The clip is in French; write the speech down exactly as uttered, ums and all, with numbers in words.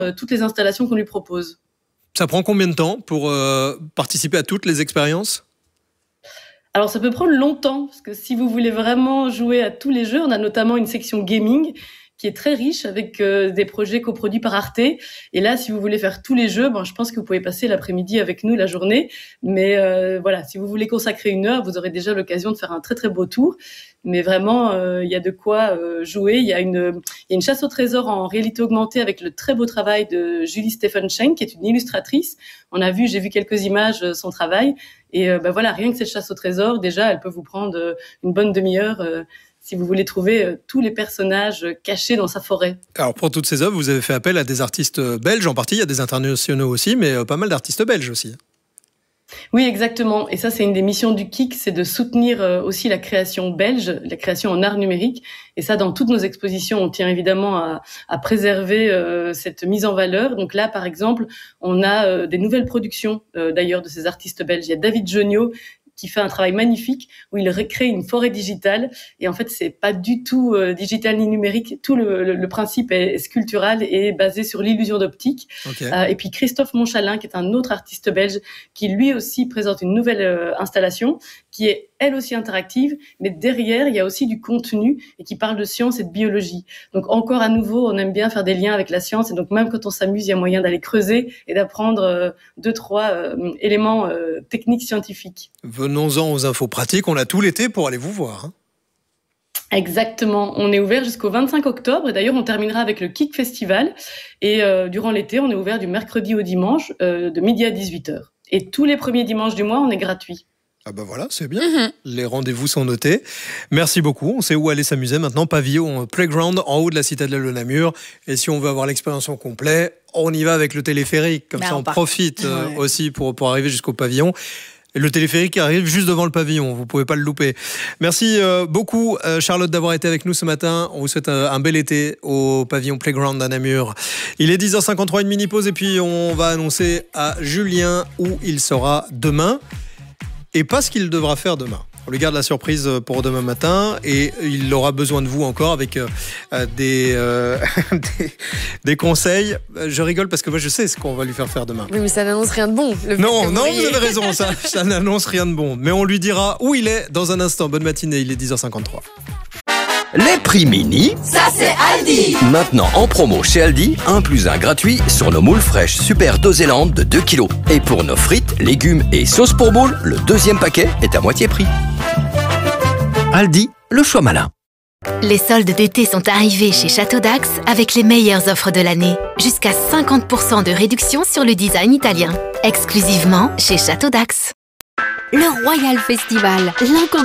euh, toutes les installations qu'on lui propose. Ça prend combien de temps pour euh, participer à toutes les expériences ? Alors ça peut prendre longtemps, parce que si vous voulez vraiment jouer à tous les jeux, on a notamment une section gaming qui est très riche avec euh, des projets coproduits par Arte. Et là, si vous voulez faire tous les jeux, bon, je pense que vous pouvez passer l'après-midi avec nous, la journée. Mais euh, voilà, si vous voulez consacrer une heure, vous aurez déjà l'occasion de faire un très très beau tour. Mais vraiment, il euh, y a de quoi euh, jouer. Il y a une, il y a une chasse au trésor en réalité augmentée avec le très beau travail de Julie Stephenschen, qui est une illustratrice. On a vu, j'ai vu quelques images de son travail. Et euh, ben voilà, rien que cette chasse au trésor, déjà, elle peut vous prendre euh, une bonne demi-heure. Euh, si vous voulez trouver euh, tous les personnages cachés dans sa forêt. Alors pour toutes ces œuvres, vous avez fait appel à des artistes belges en partie, il y a des internationaux aussi, mais euh, pas mal d'artistes belges aussi. Oui, exactement. Et ça, c'est une des missions du K I C, c'est de soutenir euh, aussi la création belge, la création en art numérique. Et ça, dans toutes nos expositions, on tient évidemment à, à préserver euh, cette mise en valeur. Donc là, par exemple, on a euh, des nouvelles productions euh, d'ailleurs de ces artistes belges. Il y a David Jonio qui fait un travail magnifique où il recrée une forêt digitale. Et en fait, c'est pas du tout euh, digital ni numérique. Tout le, le, le principe est sculptural et basé sur l'illusion d'optique. Okay. Euh, et puis Christophe Monchalin, qui est un autre artiste belge, qui lui aussi présente une nouvelle euh, installation qui est elle aussi interactive, mais derrière, il y a aussi du contenu et qui parle de science et de biologie. Donc encore à nouveau, on aime bien faire des liens avec la science et donc même quand on s'amuse, il y a moyen d'aller creuser et d'apprendre euh, deux, trois euh, éléments euh, techniques scientifiques. Venons-en aux infos pratiques, on a tout l'été pour aller vous voir. Hein. Exactement, on est ouvert jusqu'au vingt-cinq octobre et d'ailleurs on terminera avec le K I C Festival et euh, durant l'été, on est ouvert du mercredi au dimanche euh, de midi à dix-huit heures. Et tous les premiers dimanches du mois, on est gratuit. Ah ben voilà, c'est bien. Mmh. Les rendez-vous sont notés. Merci beaucoup. On sait où aller s'amuser maintenant. Pavillon Playground en haut de la citadelle de Namur. Et si on veut avoir l'expérience au complet, on y va avec le téléphérique. Comme bah, ça, on, on profite euh, ouais. aussi pour, pour arriver jusqu'au pavillon. Et le téléphérique arrive juste devant le pavillon. Vous pouvez pas le louper. Merci euh, beaucoup, euh, Charlotte, d'avoir été avec nous ce matin. On vous souhaite un, un bel été au pavillon Playground à Namur. Il est dix heures cinquante-trois, une mini-pause. Et puis, on va annoncer à Julien où il sera demain. Et pas ce qu'il devra faire demain. On lui garde la surprise pour demain matin et il aura besoin de vous encore avec euh, des, euh, des, des conseils. Je rigole parce que moi je sais ce qu'on va lui faire faire demain. Oui, mais ça n'annonce rien de bon. Le non, non, vous avez raison, ça, ça n'annonce rien de bon. Mais on lui dira où il est dans un instant. Bonne matinée, il est dix heures cinquante-trois. Les prix mini, ça c'est Aldi. Maintenant en promo chez Aldi, un plus un gratuit sur nos moules fraîches Super Dosélande de deux kilos. Et pour nos frites, légumes et sauces pour moules, le deuxième paquet est à moitié prix. Aldi, le choix malin. Les soldes d'été sont arrivés chez Château d'Ax avec les meilleures offres de l'année. Jusqu'à cinquante pour cent de réduction sur le design italien. Exclusivement chez Château d'Ax. Le Royal Festival, l'inconditionnel.